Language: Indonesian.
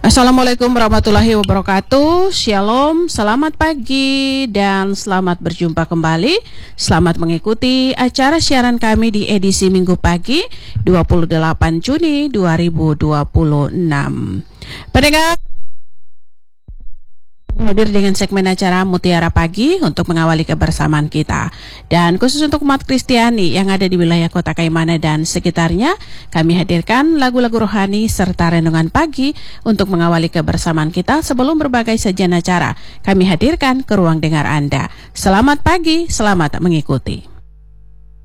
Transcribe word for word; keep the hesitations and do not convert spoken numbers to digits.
Assalamualaikum warahmatullahi wabarakatuh. Shalom, selamat pagi dan selamat berjumpa kembali. Selamat mengikuti acara siaran kami di edisi Minggu pagi dua puluh delapan Juni dua ribu dua puluh enam. Pendengar hadir dengan segmen acara Mutiara Pagi untuk mengawali kebersamaan kita. Dan khusus untuk umat Kristiani yang ada di wilayah Kota Kaimana dan sekitarnya, kami hadirkan lagu-lagu rohani serta renungan pagi untuk mengawali kebersamaan kita sebelum berbagai sajian acara kami hadirkan ke ruang dengar Anda. Selamat pagi, selamat mengikuti.